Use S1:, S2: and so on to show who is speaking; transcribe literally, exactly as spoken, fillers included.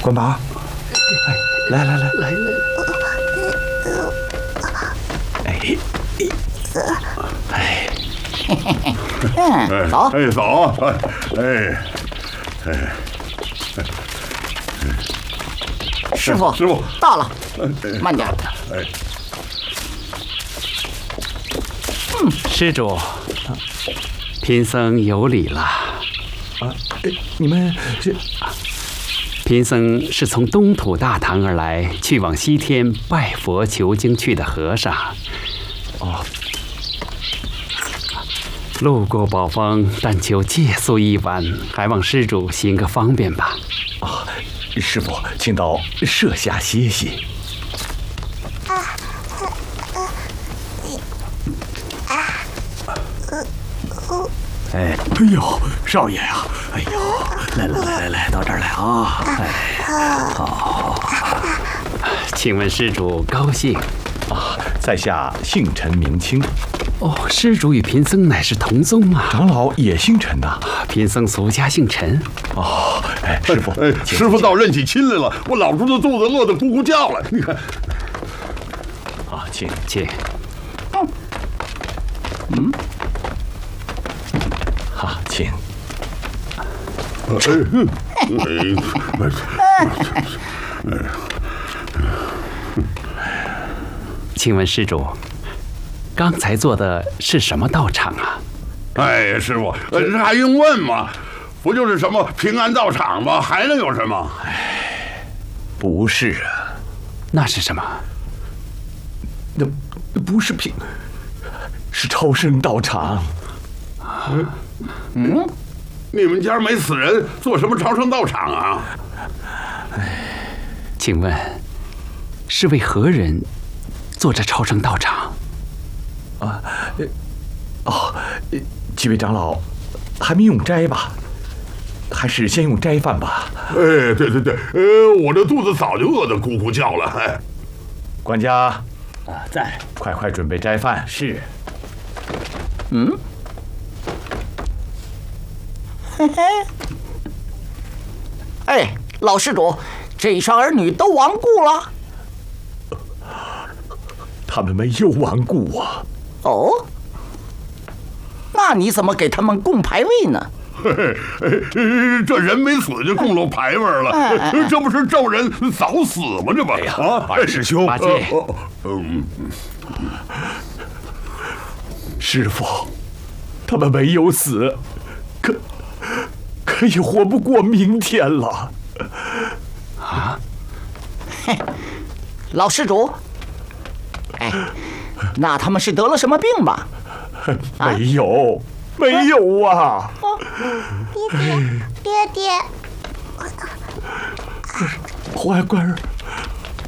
S1: 关宝，哎，来来来来来，哎哎
S2: 哎，走，哎走，哎哎。
S3: 师傅，
S2: 师傅
S3: 到了，慢点。哎，
S4: 嗯，施主，贫僧有礼了。
S1: 啊，你们这……
S4: 贫僧是从东土大唐而来，去往西天拜佛求经去的和尚。
S1: 哦，
S4: 路过宝峰，但求借宿一晚，还望施主行个方便吧。
S1: 啊。 师傅，请到舍下歇息。啊啊啊！哎，哎呦，少爷呀！哎呦，来来来来来，到这儿来啊！哎，好。
S4: 请问施主高姓？
S1: 啊，在下姓陈名清。
S4: 哦，施主与贫僧乃是同宗啊！
S1: 长老也姓陈呐。
S4: 贫僧俗家姓陈。
S1: 哦，哎，师傅，
S2: 哎，师傅倒认起亲来了。我老猪的肚子饿得咕咕叫了。你看，
S1: 啊，请
S4: 请。
S1: 嗯，好，请。
S4: 请问施主，刚才做的是什么道场啊？
S2: 哎，师傅，这还用问吗？不就是什么平安道场吗？还能有什么？
S1: 哎，不是啊，
S4: 那是什么？
S1: 那不是平，是超生道场。
S2: 嗯嗯，你们家没死人，做什么超生道场啊？
S4: 哎，请问是为何人做这超生道场？
S1: 啊，哦，几位长老还没用斋吧？还是先用斋饭吧。
S2: 哎，对对对，呃，我这肚子早就饿得咕咕叫了。哎，
S1: 管家
S5: 啊，在，
S1: 快快准备斋饭。
S5: 是。
S3: 嗯。嘿嘿。哎，老施主，这一双儿女都亡故了。
S1: 他们没有亡故啊。
S3: 哦。那你怎么给他们供牌位呢？
S2: 嘿嘿，这人没死就供了牌位了，哎、这不是咒人早死吗？这不，哎呀，
S1: 啊，二师兄，
S4: 八戒，
S2: 嗯，
S1: 师傅，他们没有死，可可也活不过明天了。
S4: 啊？
S3: 嘿，老施主，哎，那他们是得了什么病吧？
S1: 没有。没有啊！
S6: 爹爹，爹爹，
S1: 乖乖儿，